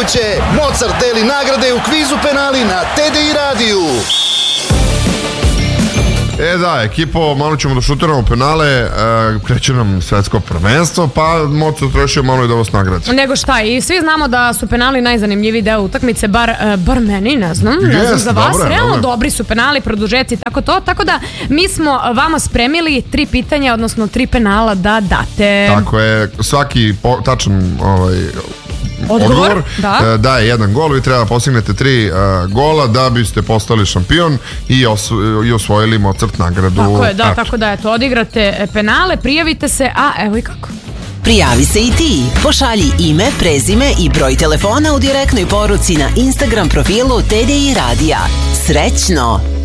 utakmice, Mozart deli nagrade u kvizu penali na TDI radiju. Da, ekipo, malo ćemo da šutiramo penale, kreće nam svetsko prvenstvo, pa Mozart rešio malo i da vas nagradi. Nego šta, i svi znamo da su penali najzanimljiviji deo utakmice, bar meni, ne znam za vas, realno dobri su penali, produžeci, tako da mi smo vama spremili 3 pitanja, odnosno 3 penala da date. Tako je, svaki tačan odgovor daje jedan gol, vi treba da postignete 3 gola da biste postali šampion i osvojili Mozart nagradu. Tako je, tako da eto, odigrate penale, prijavite se, a evo i kako. Prijavi se i ti, pošalji ime, prezime i broj telefona u direktnoj poruci na Instagram profilu TDI Radija. Srećno!